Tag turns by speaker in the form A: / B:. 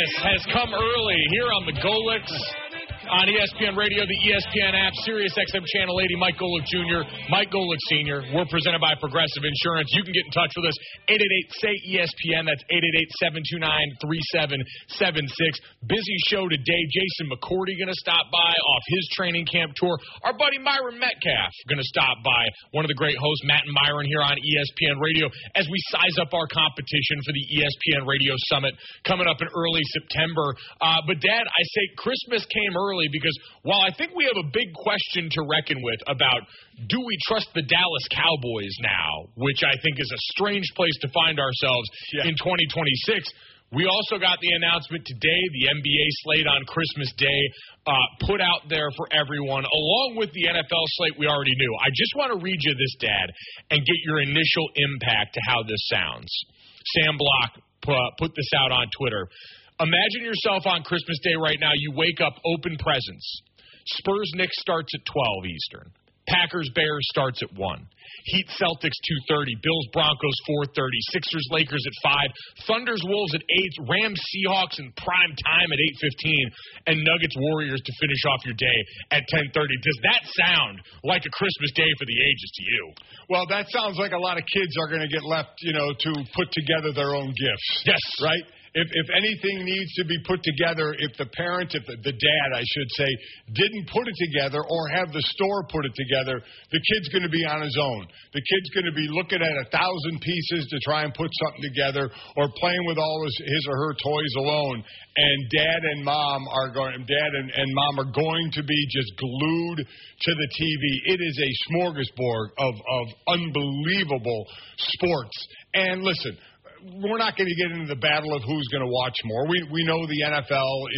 A: Christmas has come early here on the Golics, on ESPN Radio, the ESPN app, Sirius XM Channel 80, Mike Golick Jr., Mike Golick Sr. We're presented by Progressive Insurance. You can get in touch with us, 888-SAY-ESPN. That's 888-729-3776. Busy show today. Jason McCourty going to stop by off his training camp tour. Our buddy Myron Metcalf going to stop by. One of the great hosts, Matt and Myron, here on ESPN Radio as we size up our competition for the ESPN Radio Summit coming up in early September. But, Dad, I say Christmas came early because while I think we have a big question to reckon with about do we trust the Dallas Cowboys now, which I think is a strange place to find ourselves in 2026, we also got the announcement today, the NBA slate on Christmas Day, put out there for everyone, along with the NFL slate we already knew. I just want to read you this, Dad, and get your initial impact to how this sounds. Sam Block put this out on Twitter. Imagine yourself on Christmas Day right now. You wake up, open presents. Spurs-Knicks starts at 12 Eastern. Packers-Bears starts at 1. Heat-Celtics 2:30. Bills-Broncos 4:30. Sixers-Lakers at 5. Thunders-Wolves at 8. Rams-Seahawks in prime time at 8:15. And Nuggets-Warriors to finish off your day at 10:30. Does that sound like a Christmas Day for the ages to you?
B: Well, that sounds like a lot of kids are going to get left, to put together their own gifts.
A: Yes.
B: Right? If anything needs to be put together, if the parent, if the dad, I should say, didn't put it together or have the store put it together, the kid's going to be on his own. The kid's going to be looking at 1,000 pieces to try and put something together or playing with all his or her toys alone. And dad and mom are going to be just glued to the TV. It is a smorgasbord of unbelievable sports. And listen, we're not going to get into the battle of who's going to watch more. We know the NFL